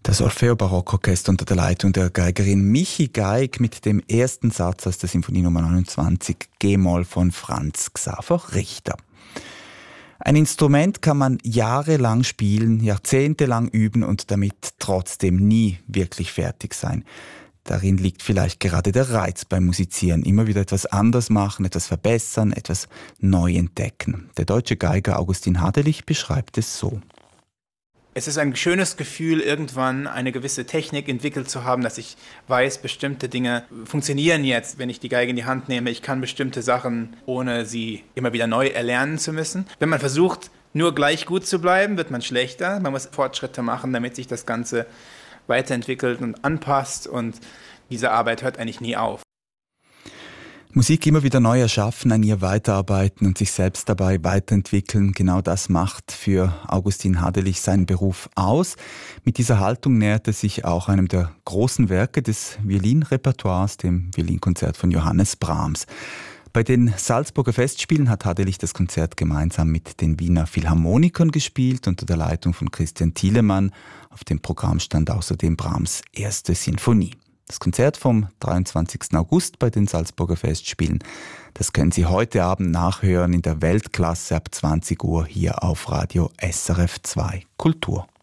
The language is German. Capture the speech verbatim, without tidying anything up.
Das Orfeo-Barockorchester unter der Leitung der Geigerin Michi Geig mit dem ersten Satz aus der Sinfonie Nummer neunundzwanzig G-Moll von Franz Xaver Richter. Ein Instrument kann man jahrelang spielen, jahrzehntelang üben und damit trotzdem nie wirklich fertig sein. Darin liegt vielleicht gerade der Reiz beim Musizieren. Immer wieder etwas anders machen, etwas verbessern, etwas neu entdecken. Der deutsche Geiger Augustin Hadelich beschreibt es so. Es ist ein schönes Gefühl, irgendwann eine gewisse Technik entwickelt zu haben, dass ich weiß, bestimmte Dinge funktionieren jetzt, wenn ich die Geige in die Hand nehme. Ich kann bestimmte Sachen, ohne sie immer wieder neu erlernen zu müssen. Wenn man versucht, nur gleich gut zu bleiben, wird man schlechter. Man muss Fortschritte machen, damit sich das Ganze weiterentwickelt und anpasst. Und diese Arbeit hört eigentlich nie auf. Musik immer wieder neu erschaffen, an ihr weiterarbeiten und sich selbst dabei weiterentwickeln. Genau das macht für Augustin Hadelich seinen Beruf aus. Mit dieser Haltung nähert er sich auch einem der großen Werke des Violinrepertoires, dem Violinkonzert von Johannes Brahms. Bei den Salzburger Festspielen hat Hadelich das Konzert gemeinsam mit den Wiener Philharmonikern gespielt, unter der Leitung von Christian Thielemann. Auf dem Programm stand außerdem Brahms' erste Sinfonie. Das Konzert vom dreiundzwanzigsten August bei den Salzburger Festspielen, das können Sie heute Abend nachhören in der Weltklasse ab zwanzig Uhr hier auf Radio S R F zwei Kultur.